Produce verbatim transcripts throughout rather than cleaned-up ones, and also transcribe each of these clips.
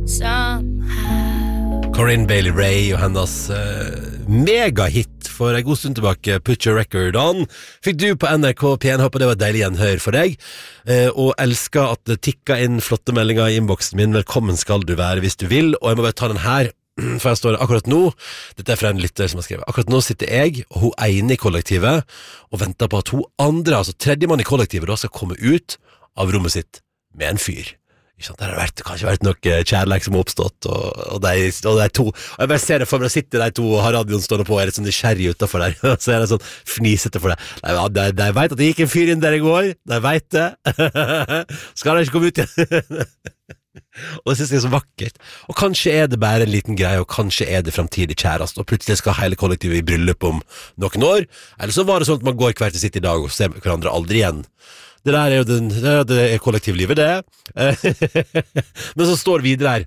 somehow. Corinne Bailey Rae og hennes uh, megahit for en god stund tilbake, Put Your Record On, fikk du på N R K P en. Håper det var deilig gjenhør for deg, uh, og elsker at det tikker inn flotte meldinger i innboksen min. Velkommen skal du være hvis du vil, og jeg må bare ta den her, for jeg står akkurat nå, dette er fra en lytter som har skrevet, akkurat nå sitter jeg og hun ene i kollektivet og venter på at hun andre, altså tredjemann i kollektivet da, skal komme ut av rommet sitt med en fyr. Ikke sant? Det har vært, kanskje vært noe kjærleik som har oppstått, og, og, de, og de to, og jeg bare ser det for meg, sitter de to og har radioen stående på, og er litt sånn nysgjerrig utenfor der, og så er det sånn fnisete for det. De, de, de vet at det gikk en fyr inn der i går, de vet det. Skal de ikke komme ut igjen? Og det synes jeg er så vakkert. Og kanskje er det bare en liten greie, og kanskje er det fremtidig kjærest, og plutselig skal hele kollektivet i bryllup om noen år, eller så var det sånn at man går hver til sitt i dag og ser hverandre aldri igjen. Det der er jo den, det er, det er kollektivlivet, det. Men så står videre her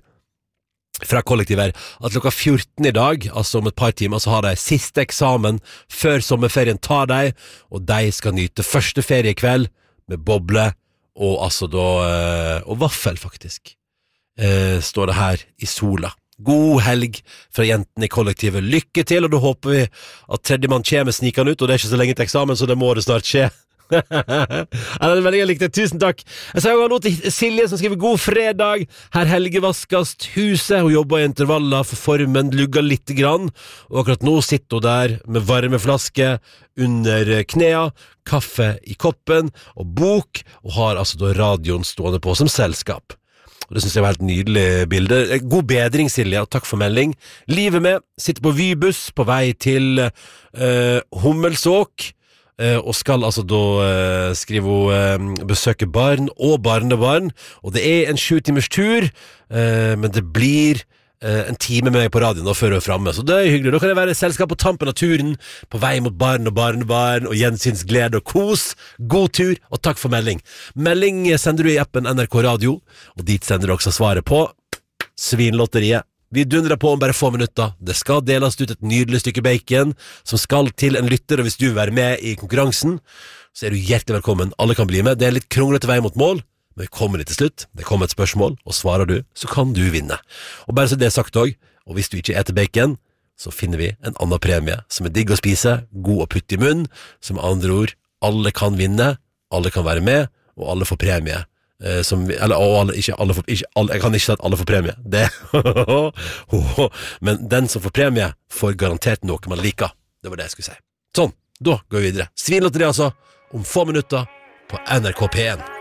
fra kollektivet her, at klokka fjorten i dag, altså om et par timer, så har de siste eksamen før sommerferien tar deg, og de skal nyte første feriekveld med boble, og altså da, og vaffel faktisk, eh, står det her i sola. God helg fra jentene i kollektivet. Lykke til, og da håper vi at tredjemann kommer snikende ut, og det er ikke så lenge til eksamen, så det må det snart skje. Ja, det er veldig likt. Tusen takk. Jeg sier jo hallo til Silje som skriver god fredag. Her Helge vaskast huset. Hun jobber i intervaller for formen, lugger litt grann, og akkurat nå sitter hun der med varmeflaske under knea, kaffe i koppen og bok, og har altså da radioen stående på som selskap. Og det synes jeg var et nydelig bilde. God bedring, Silje, og takk for melding. Livet med, sitter på Vybuss på vei til uh, Hummelsåk, Uh, og skal altså da uh, skrive og uh, besøke barn og barnebarn, og det er en sju timers tur, uh, men det blir uh, en time med meg på radioen da før jeg er fremme, så det er hyggelig. Da kan jeg være selskap på tampen av turen, på vei mot barn og barnebarn, og gjensyns glede og kos. God tur, og takk for melding. Melding sender du i appen N R K Radio, og dit sender du også svaret på Svinlotteriet. Vi dundrer på om bare få minutter. Det skal deles ut et nydelig stykke bacon som skal til en lytter, og hvis du vil være med i konkurransen, så er du hjertelig velkommen. Alle kan bli med. Det er litt kronglete vei mot mål, men vi kommer litt til slutt. Det kommer et spørsmål, og svarer du, så kan du vinne. Og bare så det er sagt også, og hvis du ikke eter bacon, så finner vi en annen premie som er digg å spise, god å putte i munn, som andre ord, alle kan vinne, alle kan være med, og alle får premie. Eh, som, eller, alle, ikke alle får, ikke alle, jeg kan ikke si at alle får premie det, men den som får premie får garantert noe man liker. Det var det jeg skulle si. Sånn, da går vi videre. Svinlotteri altså om få minutter på N R K P en.